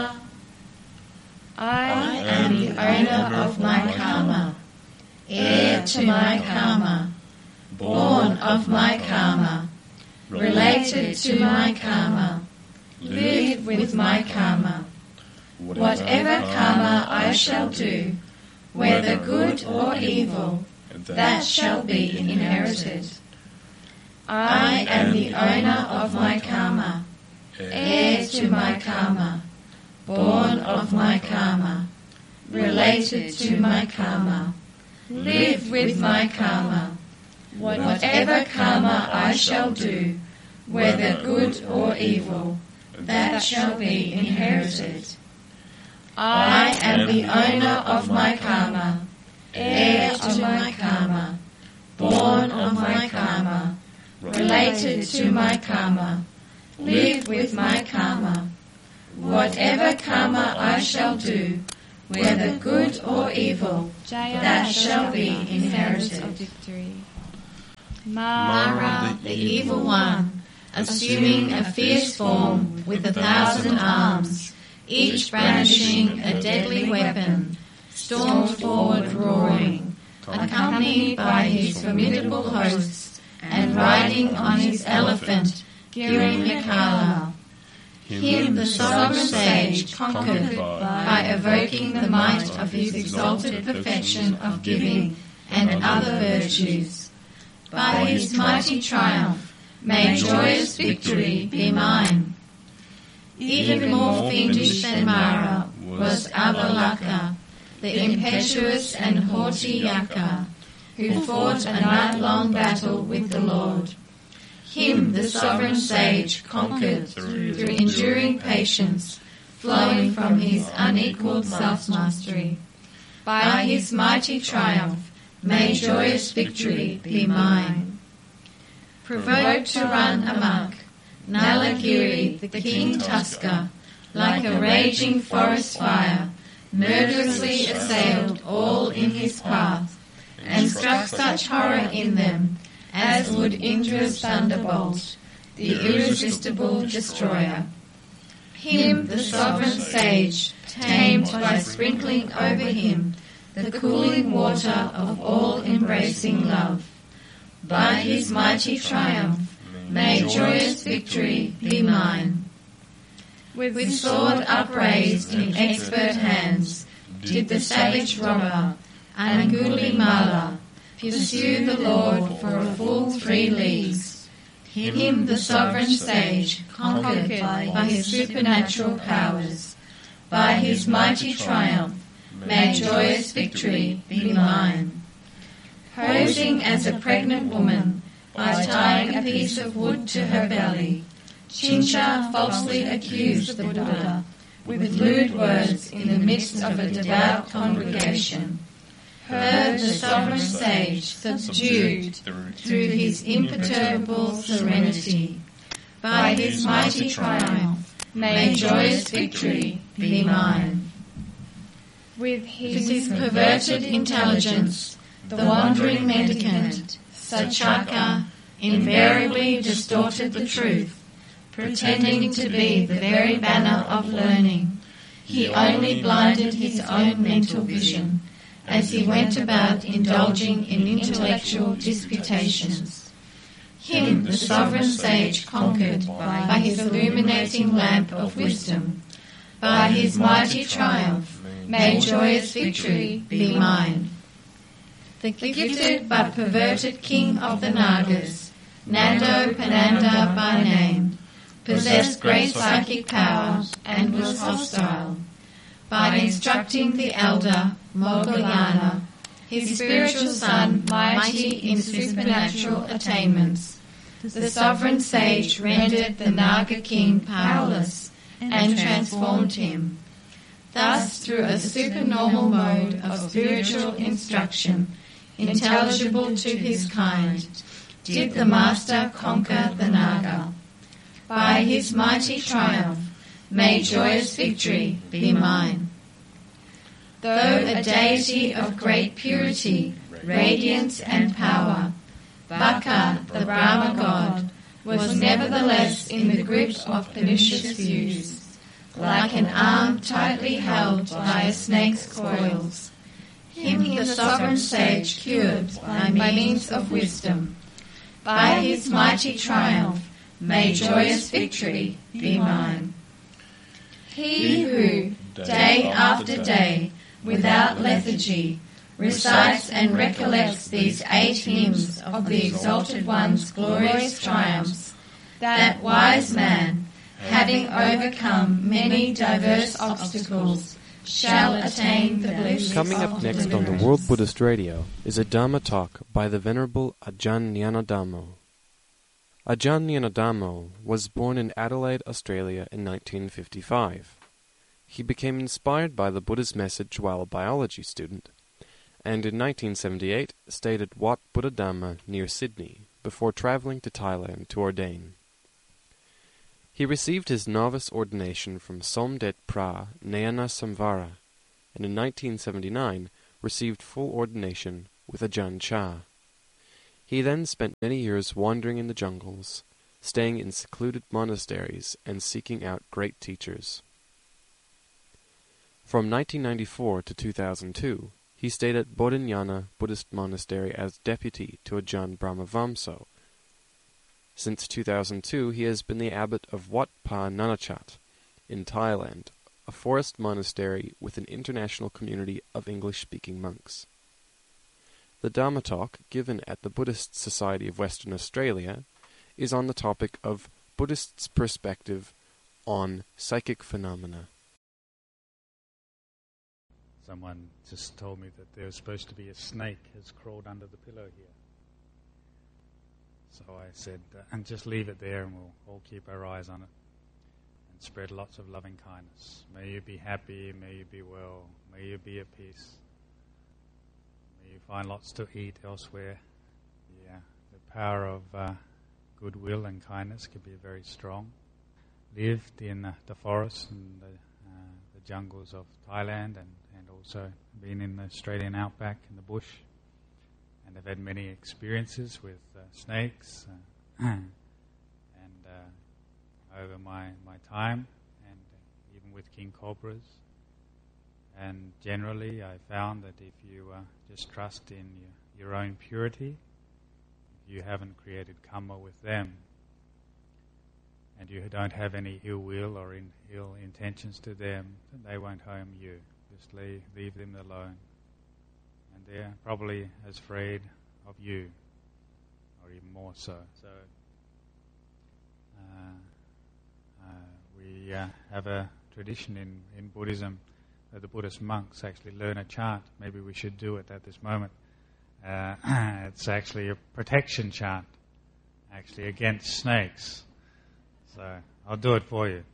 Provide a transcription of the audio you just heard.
I am the owner of my karma, heir to my karma, born of my karma, related to my karma, live with my karma. Whatever karma I shall do, whether good or evil, that shall be inherited. I am the owner of my karma, heir to my karma, born of my karma, related to my karma, live with my karma. Whatever karma I shall do, whether good or evil, that shall be inherited. I am the owner of my karma, heir to my karma, born of my karma, related to my karma, live with my karma. Whatever karma I shall do, whether good or evil, that shall be inherited. Mara, the evil one, assuming a fierce form with 1,000 arms, each brandishing a deadly weapon, stormed forward roaring, accompanied by his formidable hosts, and riding on his elephant, Girimekala. Him the sovereign sage conquered by evoking the might of his exalted perfection of giving and other virtues. By his mighty triumph, may joyous victory be mine. Even more fiendish than Mara was Avalaka, the impetuous and haughty Yaka, who fought a night-long battle with the Lord. Him the sovereign sage conquered through enduring patience, flowing from his unequalled self-mastery. By his mighty triumph, may joyous victory be mine. Provoked to run amok, Nalagiri, the king Tusker, like a raging forest fire, murderously assailed all in his path, and struck such horror in them as would Indra's thunderbolt, the irresistible destroyer. Him the sovereign sage tamed by sprinkling over him the cooling water of all-embracing love. By his mighty triumph, may joyous victory be mine. With sword upraised in expert hands, did the savage robber, Angulimala, pursue the Lord for a full 3 leagues. Him the sovereign sage conquered by his supernatural powers. By his mighty triumph, may joyous victory be mine. Posing as a pregnant woman, by tying a piece of wood to her belly, Chincha falsely accused the Buddha with lewd words in the midst of a devout congregation. Her the sovereign sage subdued through his imperturbable serenity. By his mighty triumph, may joyous victory be mine. With his perverted intelligence, the wandering mendicant, Sachaka, invariably distorted the truth, pretending to be the very banner of learning. He only blinded his own mental vision, as he went about indulging in intellectual disputations. Him the sovereign sage conquered by his illuminating lamp of wisdom. By his mighty triumph, may joyous victory be mine. The gifted but perverted king of the Nagas, Nando Pananda by name, possessed great psychic power and was hostile. By instructing the elder, Moggallana, his spiritual son mighty in supernatural attainments, the sovereign sage rendered the Naga king powerless and transformed him. Thus, through a supernormal mode of spiritual instruction, intelligible to his kind, did the master conquer the Naga. By his mighty triumph, may joyous victory be mine. Though a deity of great purity, radiance and power, Baka, the Brahma god, was nevertheless in the grip of pernicious views. like an arm tightly held by a snake's coils. Him the sovereign sage cured by means of wisdom. By his mighty triumph, may joyous victory be mine. He who, day after day, without lethargy, recites and recollects these 8 hymns of the Exalted One's glorious triumphs, that wise man, having overcome many diverse obstacles, shall attain the bliss. Coming up next on the World Buddhist Radio is a Dharma talk by the Venerable Ajahn Nyanadhammo. Ajahn Nyanadhammo was born in Adelaide, Australia in 1955. He became inspired by the Buddha's message while a biology student, and in 1978 stayed at Wat Buddha Dhamma near Sydney before travelling to Thailand to ordain. He received his novice ordination from Somdet Pra Nayana Samvara, and in 1979 received full ordination with Ajahn Chah. He then spent many years wandering in the jungles, staying in secluded monasteries and seeking out great teachers. From 1994 to 2002, he stayed at Bodhinyana Buddhist Monastery as deputy to Ajahn Brahmavamso. Since 2002, he has been the abbot of Wat Pa Nanachat in Thailand, a forest monastery with an international community of English-speaking monks. The Dhamma talk, given at the Buddhist Society of Western Australia, is on the topic of Buddhists' perspective on psychic phenomena. Someone just told me that there was supposed to be a snake has crawled under the pillow here. So I said, and just leave it there and we'll all keep our eyes on it and spread lots of loving kindness. May you be happy, may you be well, may you be at peace. May you find lots to eat elsewhere. Yeah, the power of goodwill and kindness can be very strong. Lived in the forests and the jungles of Thailand and also been in the Australian outback in the bush. And I've had many experiences with snakes and over my time, and even with king cobras. And generally I found that if you just trust in your own purity, if you haven't created karma with them, and you don't have any ill will or ill intentions to them, then they won't harm you. Just leave them alone. And they're probably as afraid of you, or even more so. So we have a tradition in Buddhism that the Buddhist monks actually learn a chant. Maybe we should do it at this moment. It's actually a protection chant, actually against snakes. So I'll do it for you.